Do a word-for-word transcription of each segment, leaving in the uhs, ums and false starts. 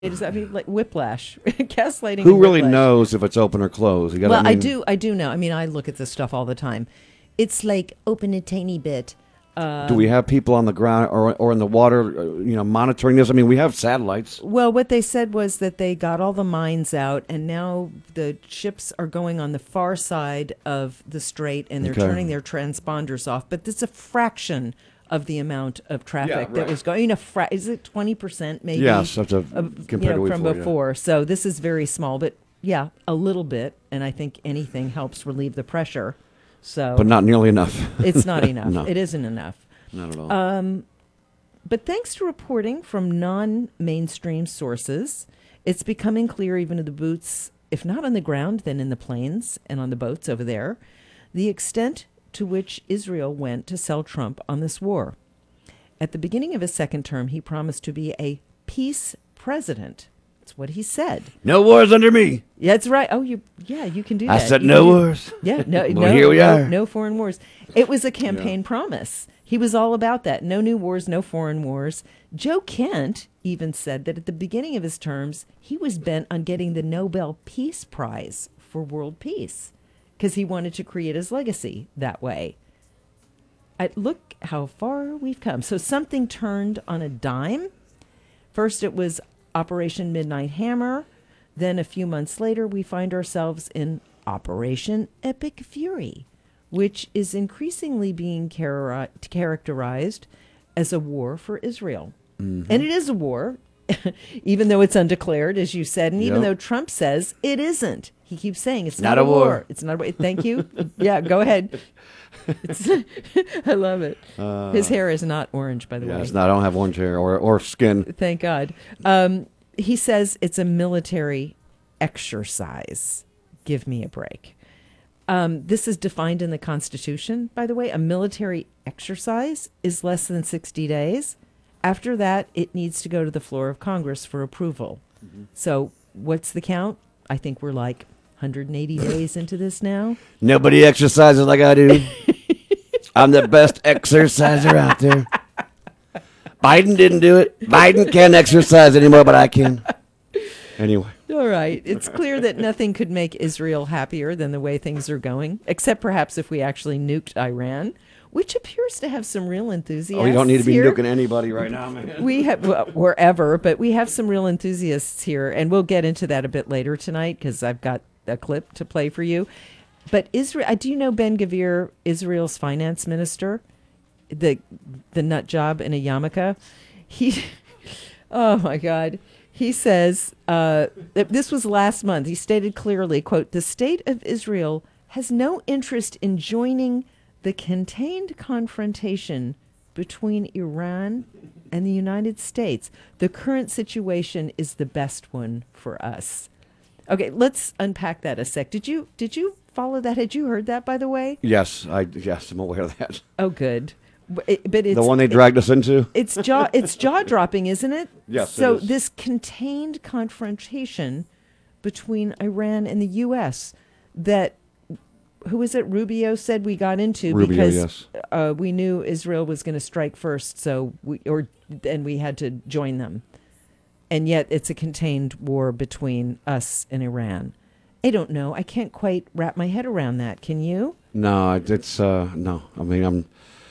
It is, I mean, like whiplash, gaslighting. Who and really whiplash. knows if it's open or closed? You gotta, Well, I, mean, do. I do know. I mean, I look at this stuff all the time. It's like open a tiny bit. Uh, Do we have people on the ground or or in the water, uh, you know, monitoring this? I mean, we have satellites. Well, what they said was that they got all the mines out, and now the ships are going on the far side of the strait, and they're Okay. turning their transponders off. But it's a fraction of the amount of traffic Yeah, that right. was going. You know, fra- is it twenty percent maybe? Yes, that's a of, compared you know, to from before. before. So this is very small, but yeah, a little bit, and I think anything helps relieve the pressure. So, Yeah. But not nearly enough. it's not enough. No. It isn't enough. Not at all. Um, but thanks to reporting from non-mainstream sources, it's becoming clear even to the boots, if not on the ground, then in the planes and on the boats over there, the extent to which Israel went to sell Trump on this war. At the beginning of his second term, he promised to be a peace president. That's what he said. No wars under me. Yeah, that's right. Oh, you, yeah, you can do I that. said You no can do- wars. Yeah, no, Well, no, here we no, are. no foreign wars. It was a campaign promise. He was all about that. No new wars, no foreign wars. Joe Kent even said that at the beginning of his terms, he was bent on getting the Nobel Peace Prize for world peace because he wanted to create his legacy that way. I, look how far we've come. So something turned on a dime. First, it was Operation Midnight Hammer. Then a few months later, we find ourselves in Operation Epic Fury, which is increasingly being chara- characterized as a war for Israel. Mm-hmm. And it is a war, even though it's undeclared, as you said, and even Yep. though Trump says it isn't. He keeps saying it's Not not, a war. It's not a war. Thank you. Yeah, go ahead. It's, I love it. His hair is not orange, by the way. Yes, no, I don't have orange hair or, or skin. Thank God. Um, he says it's a military exercise. Give me a break. Um, this is defined in the Constitution, by the way. A military exercise is less than sixty days. After that, it needs to go to the floor of Congress for approval. Mm-hmm. So what's the count? I think we're like one hundred eighty days into this now. Nobody exercises like I do. I'm the best exerciser out there. Biden didn't do it. Biden can't exercise anymore, but I can. Anyway. All right. It's clear that nothing could make Israel happier than the way things are going, except perhaps if we actually nuked Iran, which appears to have some real enthusiasts. Oh, you don't need to be here. nuking anybody right now, man. We have well, wherever, but we have some real enthusiasts here, and we'll get into that a bit later tonight because I've got a clip to play for you. But Israel, do you know Ben Gvir, Israel's finance minister, the the nut job in a yarmulke? He, oh my God. He says, uh, that this was last month. He stated clearly, quote, the state of Israel has no interest in joining the contained confrontation between Iran and the United States. The current situation is the best one for us. Okay, let's unpack that a sec. Did you did you follow that? Had you heard that, by the way? Yes, I yes, I'm aware of that. Oh, good. But it- but it's, The one they dragged us into? it's jaw it's jaw dropping, isn't it? Yes, it So is. this contained confrontation between Iran and the U S that who is it? Rubio said we got into Rubio, because yes. uh, we knew Israel was going to strike first, so we or and we had to join them. And yet it's a contained war between us and Iran. I don't know. I can't quite wrap my head around that. Can you? No, it's uh no. I mean, I'm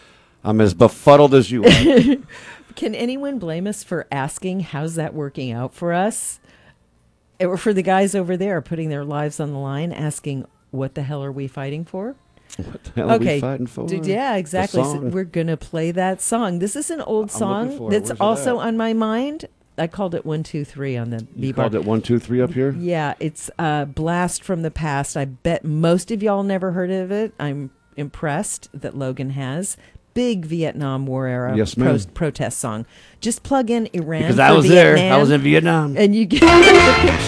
I'm as befuddled as you are. Can anyone blame us for asking how's that working out for us? Or for the guys over there putting their lives on the line, asking what the hell are we fighting for? What the hell are we fighting for? D- yeah, The exactly. So song? we're going to play that song. This is an old I'm song looking for it. that's Where's it also at? on my mind. I called it one, two, three on the You B-bar. called it one, two, three up here? Yeah, it's a blast from the past. I bet most of y'all never heard of it. I'm impressed that Logan has. Big Vietnam War era Yes, ma'am. protest song. Just plug in Iran Because for I was there. I Vietnam, was in Vietnam. and you get the picture.